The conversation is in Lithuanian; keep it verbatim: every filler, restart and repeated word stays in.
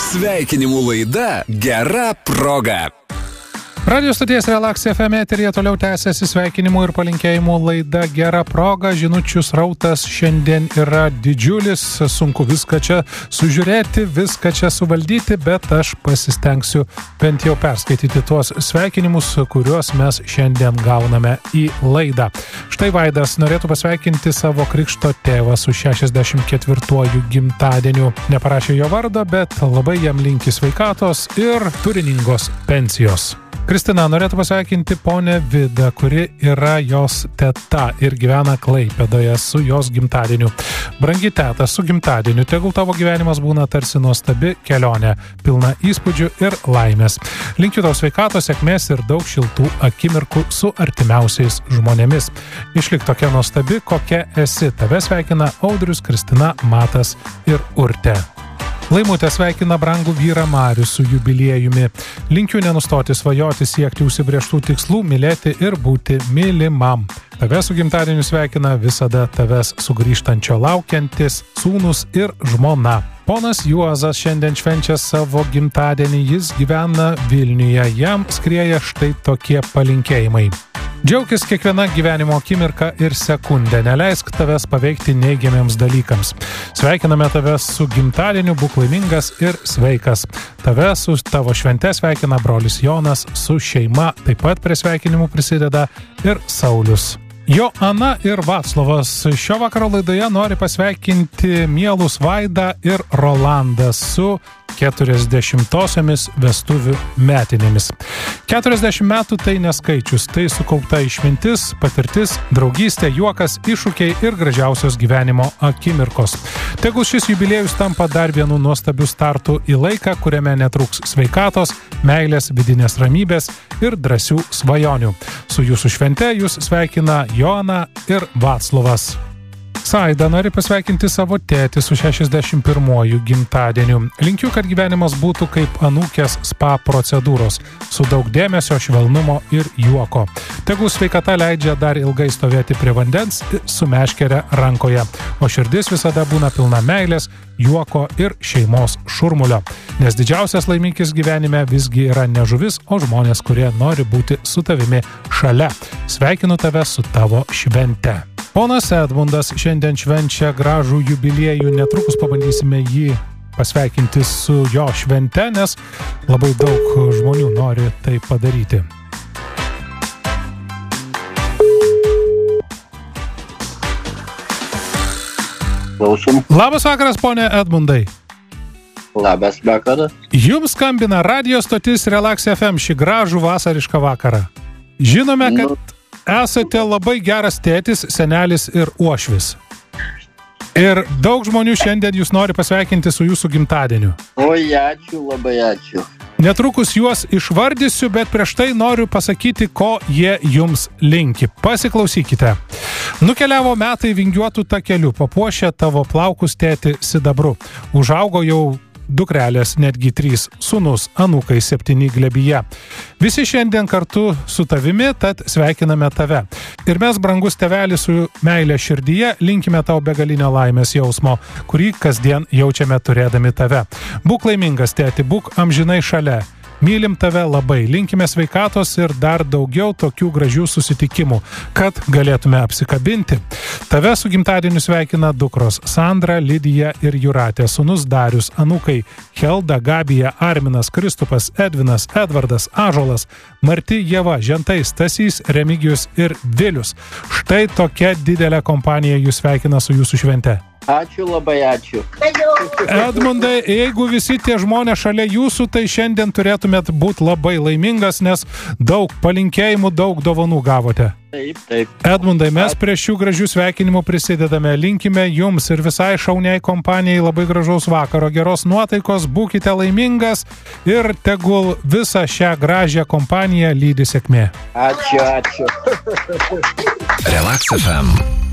Sveikinimų laida Gera proga. Radio stoties Relax F M eteryje toliau tęsiasi sveikinimų ir palinkėjimų laida Gera proga. Žinučių srautas šiandien yra didžiulis, sunku viską čia sužiūrėti, viską čia suvaldyti, bet aš pasistengsiu bent jau perskaityti tuos sveikinimus, kuriuos mes šiandien gauname į laidą. Štai Vaidas norėtų pasveikinti savo krikšto tėvą su šešiasdešimt ketvirtuoju gimtadieniu. Neparašė jo vardo, bet labai jam linki sveikatos ir turiningos pensijos. Kristina norėtų pasveikinti ponę Vidą, kuri yra jos teta ir gyvena Klaipėdoje su jos gimtadieniu. Brangi teta, su gimtadieniu, tegul tavo gyvenimas būna tarsi nuostabi kelionė, pilna įspūdžių ir laimės. Linkiu tau sveikatos, sėkmės ir daug šiltų akimirkų su artimiausiais žmonėmis. Išlik tokia nuostabi, kokia esi. Tave sveikina Audrius, Kristina, Matas ir Urtė. Laimutė sveikina brangų vyrą Marių su jubiliejumi. Linkiu nenustoti svajoti, siekti užsibrėžtų tikslų, mylėti ir būti mylimam. Tave su gimtadieniu sveikina visada tavęs sugrįžtančio laukiantis sūnus ir žmona. Ponas Juozas šiandien švenčia savo gimtadienį, jis gyvena Vilniuje, jam skrieja štai tokie palinkėjimai. Džiaukis kiekviena gyvenimo akimirka ir sekundė, neleisk tavęs paveikti neigiamiems dalykams. Sveikiname tavęs su gimtadieniu, būk laimingas ir sveikas. Tave su tavo švente sveikina brolis Jonas su šeima, taip pat prie sveikinimų prisideda ir Saulius. Joana ir Vaclovas šio vakaro laidoje nori pasveikinti mielus Vaidą ir Rolandą su keturiasdešimtosiomis vestuvių metinėmis. keturiasdešimt metų tai neskaičius, tai sukaupta išmintis, patirtis, draugystė, juokas, iššūkiai ir gražiausios gyvenimo akimirkos. Tegul šis jubiliejus tampa dar vienu nuostabiu startu į laiką, kuriame netruks sveikatos, meilės, vidinės ramybės ir drąsių svajonių. Su jūsų švente jūs sveikina Joana ir Vaclovas. Saida nori pasveikinti savo tėtį su šešiasdešimt pirmuoju gimtadieniu. Linkiu, kad gyvenimas būtų kaip anūkės spa procedūros, su daug dėmesio, švelnumo ir juoko. Tegul sveikata leidžia dar ilgai stovėti prie vandens su meškere rankoje, o širdis visada būna pilna meilės, juoko ir šeimos šurmulio. Nes didžiausias laimikis gyvenime visgi yra ne žuvis, o žmonės, kurie nori būti su tavimi šalia. Sveikinu tave su tavo švente. Ponas Edmundas šiandien švenčia gražų jubiliejų, netrukus pabandysime jį pasveikinti su jo švente, nes labai daug žmonių nori tai padaryti. Klausom. Labas vakaras, ponė Edmundai. Labas vakaras. Jums skambina radio stotis Relax F M šį gražų vasarišką vakarą. Žinome, kad nu. Esate labai geras tėtis, senelis ir uošvis. Ir daug žmonių šiandien jūs nori pasveikinti su jūsų gimtadieniu. Oi, ačiū, labai ačiū. Netrukus juos išvardysiu, bet prieš tai noriu pasakyti, ko jie jums linki. Pasiklausykite. Nukeliavo metai vingiuotų takeliu, papuošė tavo plaukus tėti sidabru. Užaugo jau dukrelės, netgi trys, sūnus, anūkai septyni glebyje. Visi šiandien kartu su tavimi, tad sveikiname tave. Ir mes, brangus tėvelis, su meilė širdyje linkime tau begalinio laimės jausmo, kurį kasdien jaučiame turėdami tave. Būk laimingas, tėti, būk amžinai šalia. Mylim tave labai, linkime sveikatos ir dar daugiau tokių gražių susitikimų, kad galėtume apsikabinti. Tave su gimtadieniu sveikina dukros Sandra, Lidija ir Jūratė, sūnus Darius, anūkai Helda, Gabija, Arminas, Kristupas, Edvinas, Edvardas, Ąžuolas, Marti, Ieva, Žentai, Stasys, Remigijus ir Vilius. Štai tokia didelė kompanija jūs sveikina su jūsų švente. Ačiū, labai ačiū. Edmundai, jeigu visi tie žmonės šalia jūsų, tai šiandien turėtumėt būti labai laimingas, nes daug palinkėjimų, daug dovanų gavote. Taip, taip. Edmundai, mes prie šių gražių sveikinimų prisidedame. Linkime jums ir visai šauniai kompanijai labai gražaus vakaro, geros nuotaikos, būkite laimingas ir tegul visą šią gražią kompaniją lydi sėkmė. Ačiū, ačiū. Relax F M.